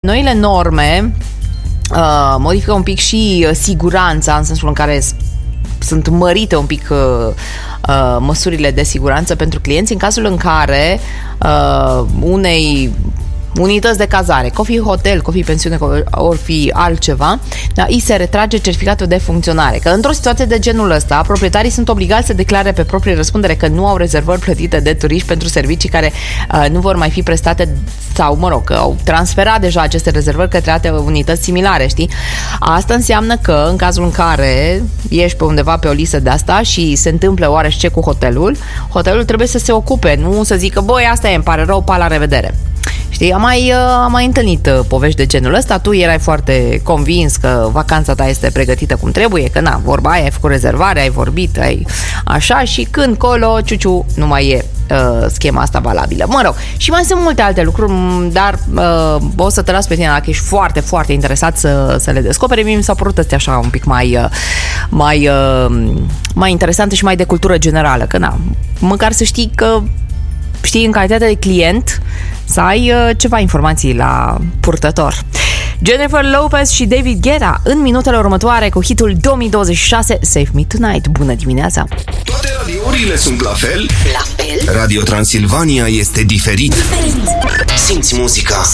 noile norme modifică un pic și siguranța, în sensul în care sunt mărite un pic măsurile de siguranță pentru clienți în cazul în care unei unități de cazare, că o fi hotel, că o fi pensiune, că ori fi altceva, da, îi se retrage certificatul de funcționare. Că într-o situație de genul ăsta, proprietarii sunt obligați să declare pe proprie răspundere că nu au rezervări plătite de turiști pentru servicii care nu vor mai fi prestate sau, mă rog, că au transferat deja aceste rezervări către alte unități similare, știi? Asta înseamnă că, în cazul în care ești pe undeva pe o listă de asta și se întâmplă oarește cu hotelul trebuie să se ocupe, nu să zică, băi, asta e, îmi pare rău, pa, la revedere. Știi, am mai întâlnit povești de genul ăsta, tu erai foarte convins că vacanța ta este pregătită cum trebuie, că na, vorba aia, ai făcut rezervare, ai vorbit, ai așa și când colo, ciuciu, nu mai e schema asta valabilă. Mă rog, și mai sunt multe alte lucruri, dar o să te las pe tine dacă ești foarte, foarte interesat să le descoperi. Mie mi s-au părut astea așa un pic mai interesante și mai de cultură generală, că na, măcar să știi că știi, în calitate de client, să ai ceva informații la purtător. Jennifer Lopez și David Guetta în minutele următoare cu hitul 2026 Save Me Tonight. Bună dimineața! Toate radiourile sunt la fel? La fel? Radio Transilvania este diferit. Simți muzica.